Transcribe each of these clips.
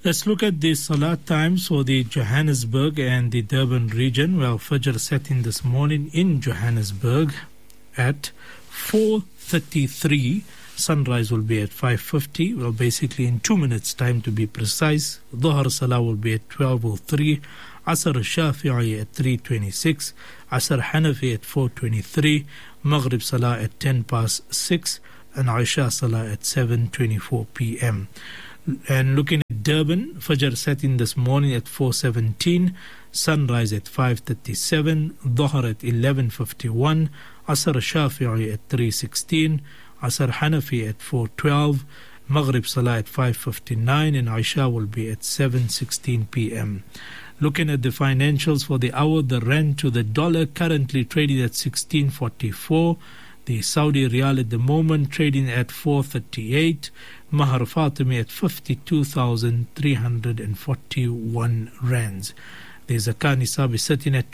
Let's look at the Salat times for the Johannesburg and the Durban region. Well, Fajr set in this morning in Johannesburg at 4:33. Sunrise will be at 5:50. Well, basically in 2 minutes time to be precise. Dhuhr Salah will be at 12:03. Asr Shafi'i at 3:26. Asr Hanafi at 4:23. Maghrib Salah at 6:10. And Isha Salah at 7:24 p.m. And looking at Durban, Fajr set in this morning at 4:17, sunrise at 5:37, Dhuhr at 11:51, Asr Shafi'i at 3:16, Asr Hanafi at 4:12, Maghrib Salah at 5:59, and Isha will be at 7:16 p.m. Looking at the financials for the hour, the rand to the dollar currently trading at 16.44. The Saudi Riyal at the moment trading at 4.38. Mahar Fatimi at 52,341 rands. The Zakat Nisab is sitting at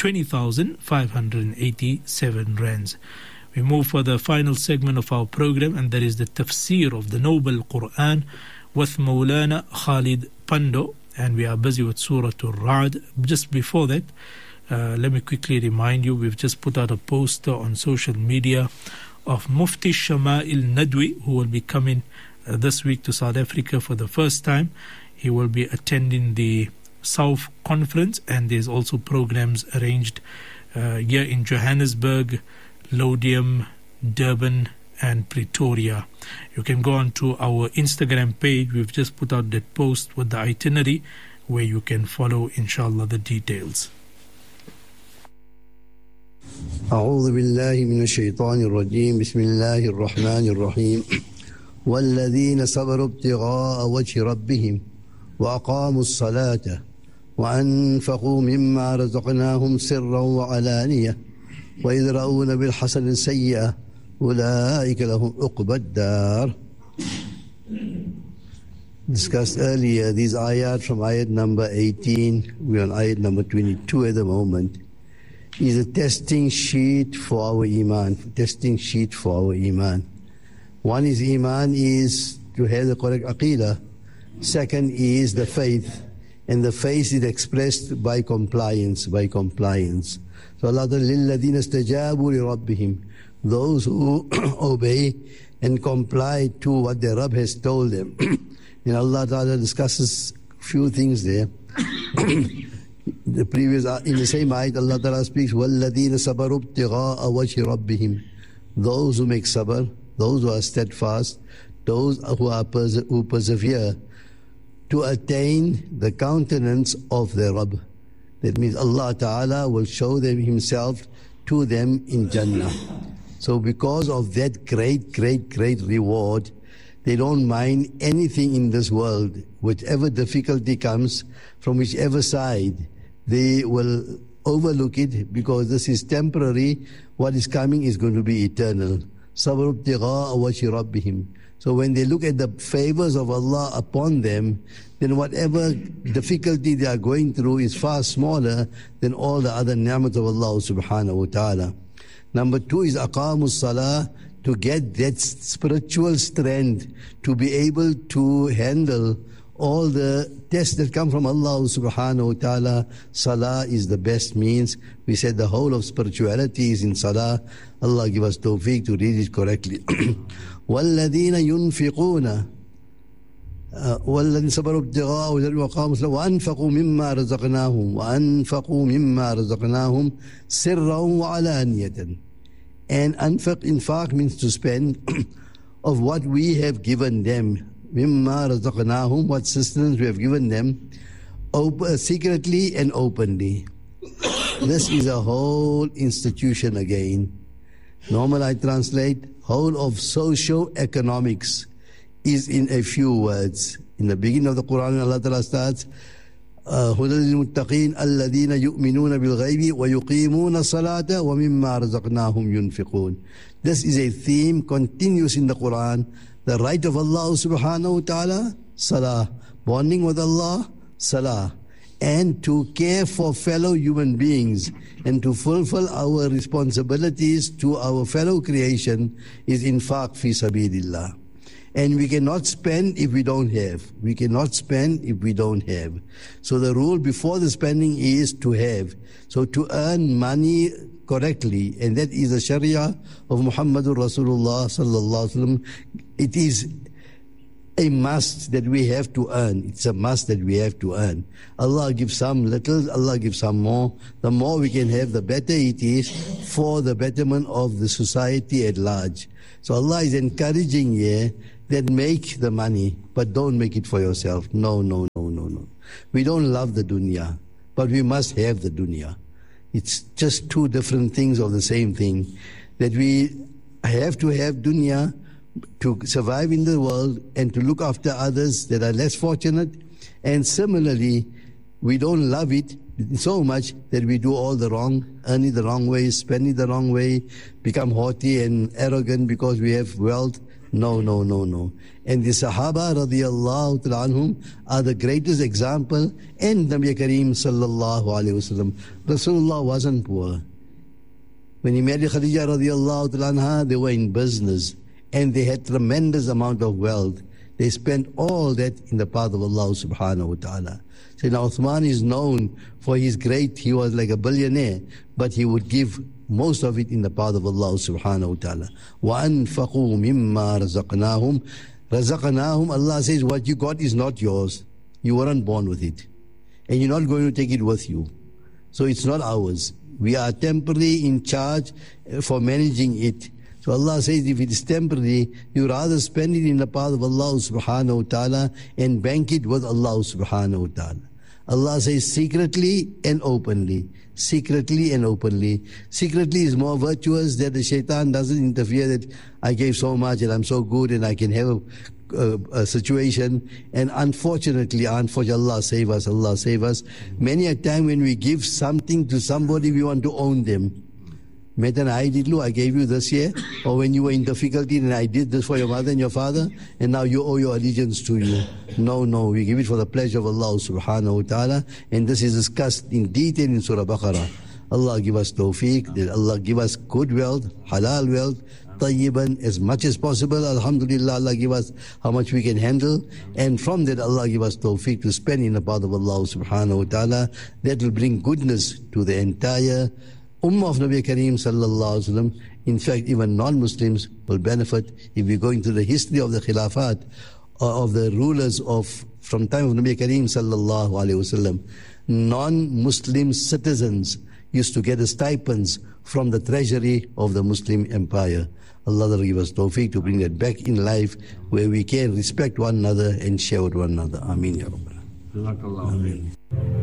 20,587 rands. We move for the final segment of our program, and that is the tafsir of the Noble Quran with Maulana Khalid Pando, and we are busy with Surah Al-Ra'd. Just before that, let me quickly remind you, we've just put out a poster on social media of Mufti Shama'il Nadwi, who will be coming this week to South Africa for the first time. He will be attending the South Conference, and there's also programs arranged here in Johannesburg, Lodium, Durban and Pretoria. You can go on to our Instagram page. We've just put out that post with the itinerary where you can follow, inshallah, the details. أعوذ بالله من الشيطان الرجيم بسم الله الرحمن الرحيم والذين صبروا ابتغاء وجه ربهم وأقاموا الصلاة وأنفقوا مما رزقناهم سرا وعلانية ويدرؤون بالحسنة السيئة أولئك لهم عقبى الدار. Discussed earlier these ayat from ayat number 18, we're on ayat number 22 at the moment, is a testing sheet for our iman. One is iman is to have the correct aqidah. Second is the faith, and the faith is expressed by compliance. So Allah لِلَّذِينَ اسْتَجَابُوا لِرَبِّهِمْ, those who obey and comply to what their Rabb has told them. And Allah Ta'ala discusses few things there. The previous, in the same ayat, Allah Ta'ala speaks, وَالَّذِينَ صَبَرُوا ابْتِغَاءَ وَجْهِ رَبِّهِمْ, those who make sabr, those who are steadfast, those who persevere to attain the countenance of their Rabb. That means Allah Ta'ala will show them Himself to them in Jannah. So because of that great reward, they don't mind anything in this world. Whichever difficulty comes from whichever side, they will overlook it because this is temporary. What is coming is going to be eternal. Sabr ibtigha'a wajhi rabbihim. So when they look at the favors of Allah upon them, then whatever difficulty they are going through is far smaller than all the other ni'mat of Allah subhanahu wa ta'ala. Number two is aqamu salah, to get that spiritual strength to be able to handle all the tests that come from Allah subhanahu wa ta'ala. Salah is the best means. We said the whole of spirituality is in salah. Allah give us tawfiq to read it correctly. وَالَّذِينَ يُنْفِقُونَ وَالَّذِينَ صَبَرُوا ابْتِغَاءَ وَقَامُوا الصَّلَاةَ وَأَنْفَقُوا مِمَّا رَزَقْنَاهُمْ سِرًّا وَعَلَانِيَةً. And infaq means to spend of what we have given them. Mimma razaqnahum, what sustenance we have given them, secretly and openly. This is a whole institution again. Normal I translate, whole of socio-economics is in a few words. In the beginning of the Quran, Allah Ta'ala starts, هُدًى لِلْمُتَّقِينَ الَّذِينَ يُؤْمِنُونَ بِالْغَيْبِ وَيُقِيمُونَ الصَّلَاةَ وَمِمَّا رَزَقْنَاهُمْ يُنْفِقُونَ. This is a theme continuous in the Quran. The right of Allah subhanahu wa ta'ala, salah. Bonding with Allah, salah. And to care for fellow human beings and to fulfill our responsibilities to our fellow creation is infaq fi sabidillah. And we cannot spend if we don't have. We cannot spend if we don't have. So the rule before the spending is to have. So to earn money correctly, and that is the Sharia of Muhammadur Rasulullah sallallahu alaihi wasallam. It is a must that we have to earn. It's a must that we have to earn. Allah gives some little, Allah gives some more. The more we can have, the better it is for the betterment of the society at large. So Allah is encouraging here that make the money, but don't make it for yourself. No. We don't love the dunya, but we must have the dunya. It's just two different things of the same thing. That we have to have dunya to survive in the world and to look after others that are less fortunate. And similarly, we don't love it so much that we do all the wrong, earn it the wrong way, spend it the wrong way, become haughty and arrogant because we have wealth. No. And the Sahaba radiallahu ta'ala anhum are the greatest example. And Nabi Kareem sallallahu alayhi wasallam. Rasulullah wasn't poor. When he married Khadija radiallahu ta'ala anha, they were in business. And they had tremendous amount of wealth. They spent all that in the path of Allah subhanahu wa ta'ala. Sayyidina Uthman is known for his he was like a billionaire, but he would give most of it in the path of Allah subhanahu wa ta'ala. وَأَنفَقُوا مِمَّا رَزَقْنَاهُمْ رَزَقْنَاهُمْ. Allah says, what you got is not yours. You weren't born with it. And you're not going to take it with you. So it's not ours. We are temporarily in charge for managing it. So Allah says, if it is temporary, you rather spend it in the path of Allah subhanahu wa ta'ala and bank it with Allah subhanahu wa ta'ala. Allah says secretly and openly. Secretly and openly. Secretly is more virtuous, that the shaitan doesn't interfere, that I gave so much and I'm so good and I can have a situation. And unfortunately, Allah save us. Many a time when we give something to somebody, we want to own them. Metan, I gave you this year, or when you were in difficulty and I did this for your mother and your father, and now you owe your allegiance to you. No, we give it for the pleasure of Allah subhanahu wa ta'ala, and this is discussed in detail in Surah Baqarah. Allah give us tawfiq, that Allah give us good wealth, halal wealth, tayyiban, as much as possible. Alhamdulillah, Allah give us how much we can handle, and from that Allah give us tawfiq to spend in the path of Allah subhanahu wa ta'ala. That will bring goodness to the entire Ummah of Nabi Kareem sallallahu alaihi wasallam. In fact, even non-Muslims will benefit. If we go into the history of the Khilafat, of the rulers from time of Nabi Kareem sallallahu alaihi wasallam, non-Muslim citizens used to get the stipends from the treasury of the Muslim empire. Allah will give us tawfiq to bring that back in life, where we can respect one another and share with one another. Ameen ya Rabbal. Ameen.